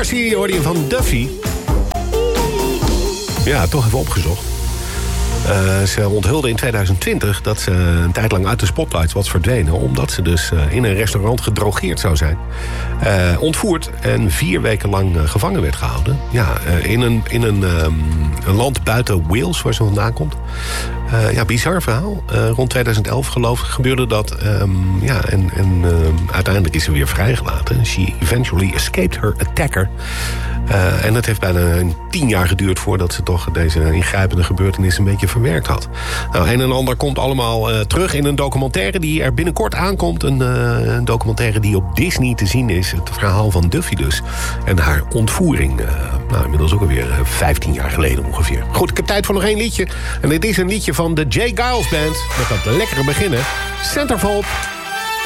Mercy hoorde je van Duffy. Ja, toch even opgezocht. Ze onthulde in 2020 dat ze een tijd lang uit de spotlights was verdwenen, omdat ze dus in een restaurant gedrogeerd zou zijn. Ontvoerd en 4 weken lang gevangen werd gehouden. Ja, in een land buiten Wales, waar ze vandaan komt. Bizar verhaal. Rond 2011 geloof ik gebeurde dat. Uiteindelijk is ze weer vrijgelaten. She eventually escaped her attacker. En het heeft bijna 10 jaar geduurd voordat ze toch deze ingrijpende gebeurtenis een beetje verwerkt had. Nou, een en ander komt allemaal terug in een documentaire die er binnenkort aankomt. Een documentaire die op Disney te zien is. Het verhaal van Duffy dus. En haar ontvoering. Inmiddels ook alweer 15 jaar geleden ongeveer. Goed, ik heb tijd voor nog 1 liedje. En dit is een liedje van de J. Giles Band. Met dat lekkere beginnen. Centerfold.